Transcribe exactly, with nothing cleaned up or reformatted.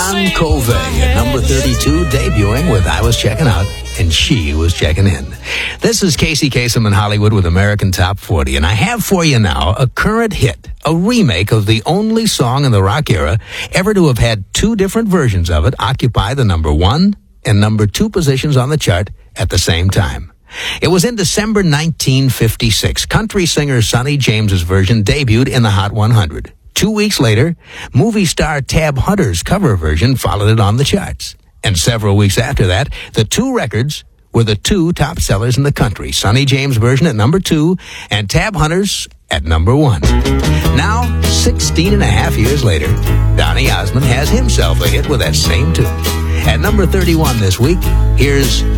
Bon Covey at number thirty-two, debuting with I Was Checking Out and She Was Checking In. This is Casey Kasem in Hollywood with American Top forty, and I have for you now a current hit, a remake of the only song in the rock era ever to have had two different versions of it occupy the number one and number two positions on the chart at the same time. It was in December nineteen fifty-six. Country singer Sonny James's version debuted in the Hot one hundred. Two weeks later, movie star Tab Hunter's cover version followed it on the charts. And several weeks after that, the two records were the two top sellers in the country. Sonny James' version at number two and Tab Hunter's at number one. Now, sixteen and a half years later, Donny Osmond has himself a hit with that same tune. At number thirty-one this week, here's